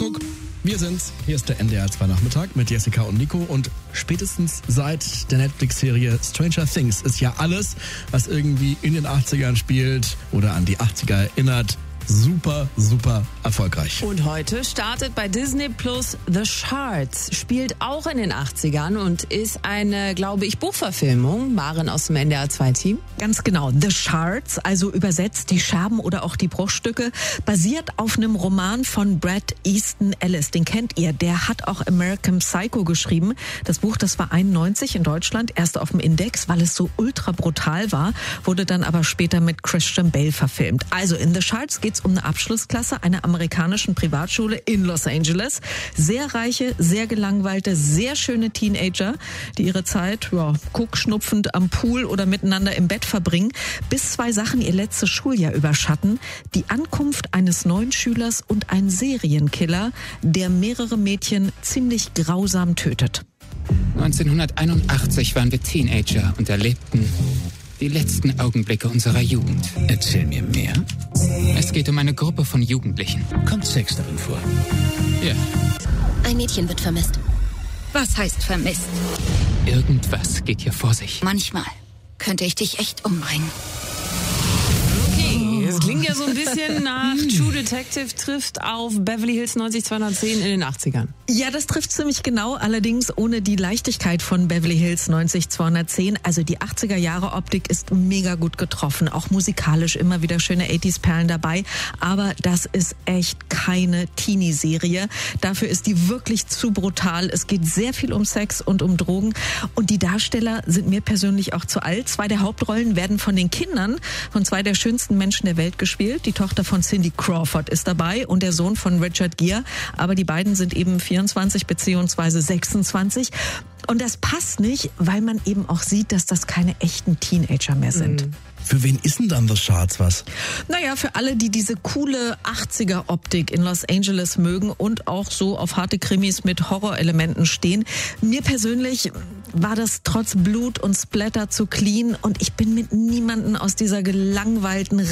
Kuckuck. Wir sind's. Hier ist der NDR 2 Nachmittag mit Jessica und Nico. Und spätestens seit der Netflix-Serie Stranger Things ist ja alles, was irgendwie in den 80ern spielt oder an die 80er erinnert, super, super erfolgreich. Und heute startet bei Disney Plus The Shards. Spielt auch in den 80ern und ist eine, glaube ich, Buchverfilmung. Maren aus dem NDR 2-Team. Ganz genau. The Shards, also übersetzt die Scherben oder auch die Bruchstücke, basiert auf einem Roman von Bret Easton Ellis. Den kennt ihr. Der hat auch American Psycho geschrieben. Das Buch, das war 91 in Deutschland, erst auf dem Index, weil es so ultra brutal war, wurde dann aber später mit Christian Bale verfilmt. Also in The Shards geht es um eine Abschlussklasse einer amerikanischen Privatschule in Los Angeles. Sehr reiche, sehr gelangweilte, sehr schöne Teenager, die ihre Zeit guckschnupfend am Pool oder miteinander im Bett verbringen, bis zwei Sachen ihr letztes Schuljahr überschatten. Die Ankunft eines neuen Schülers und ein Serienkiller, der mehrere Mädchen ziemlich grausam tötet. 1981 waren wir Teenager und erlebten die letzten Augenblicke unserer Jugend. Erzähl mir mehr. Es geht um eine Gruppe von Jugendlichen. Kommt Sex darin vor? Ja. Ein Mädchen wird vermisst. Was heißt vermisst? Irgendwas geht hier vor sich. Manchmal könnte ich dich echt umbringen. Okay, es klingt ja so ein bisschen nach True Detective trifft auf Beverly Hills 90210 in den 80ern. Ja, das trifft ziemlich genau, allerdings ohne die Leichtigkeit von Beverly Hills 90210. Also die 80er-Jahre-Optik ist mega gut getroffen, auch musikalisch immer wieder schöne 80s-Perlen dabei. Aber das ist echt keine Teenie-Serie. Dafür ist die wirklich zu brutal. Es geht sehr viel um Sex und um Drogen. Und die Darsteller sind mir persönlich auch zu alt. Zwei der Hauptrollen werden von den Kindern von zwei der schönsten Menschen der Welt gespielt. Die Tochter von Cindy Crawford ist dabei und der Sohn von Richard Gere. Aber die beiden sind eben 24 bzw. 26. Und das passt nicht, weil man eben auch sieht, dass das keine echten Teenager mehr sind. Für wen ist denn dann The Shards was? Naja, für alle, die diese coole 80er-Optik in Los Angeles mögen und auch so auf harte Krimis mit Horrorelementen stehen. Mir persönlich war das trotz Blut und Splatter zu clean und ich bin mit niemanden aus dieser gelangweilten